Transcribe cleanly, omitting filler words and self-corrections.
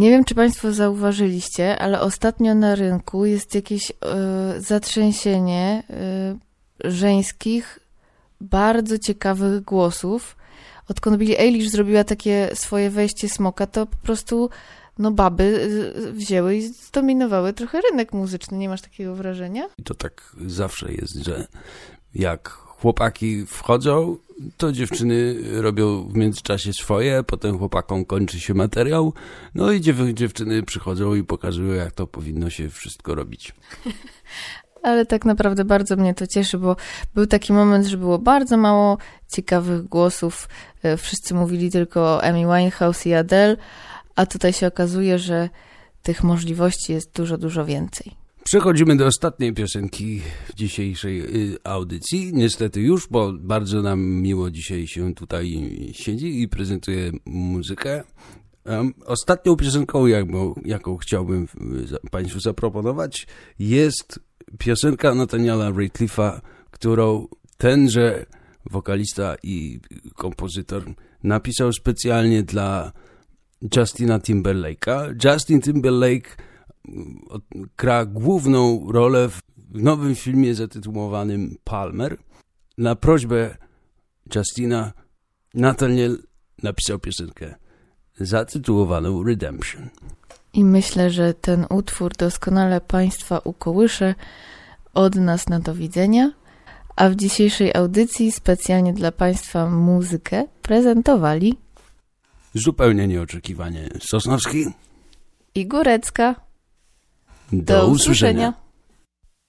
Nie wiem, czy Państwo zauważyliście, ale ostatnio na rynku jest jakieś zatrzęsienie żeńskich, bardzo ciekawych głosów. Odkąd Billie Eilish zrobiła takie swoje wejście smoka, to po prostu baby wzięły i zdominowały trochę rynek muzyczny. Nie masz takiego wrażenia? I to tak zawsze jest, że jak chłopaki wchodzą, to dziewczyny robią w międzyczasie swoje, potem chłopakom kończy się materiał, no i dziewczyny przychodzą i pokazują, jak to powinno się wszystko robić. Ale tak naprawdę bardzo mnie to cieszy, bo był taki moment, że było bardzo mało ciekawych głosów. Wszyscy mówili tylko o Amy Winehouse i Adele, a tutaj się okazuje, że tych możliwości jest dużo, dużo więcej. Przechodzimy do ostatniej piosenki w dzisiejszej audycji. Niestety już, bo bardzo nam miło dzisiaj się tutaj siedzi i prezentuje muzykę. Ostatnią piosenką, jaką chciałbym Państwu zaproponować, jest piosenka Nathaniela Ratcliffe'a, którą tenże wokalista i kompozytor napisał specjalnie dla Justina Timberlake'a. Justin Timberlake gra główną rolę w nowym filmie zatytułowanym Palmer. Na prośbę Justina Nathaniel napisał piosenkę zatytułowaną Redemption. I myślę, że ten utwór doskonale Państwa ukołysze. Od nas na do widzenia. A w dzisiejszej audycji specjalnie dla Państwa muzykę prezentowali zupełnie nieoczekiwanie Sosnowski i Górecka. Do usłyszenia.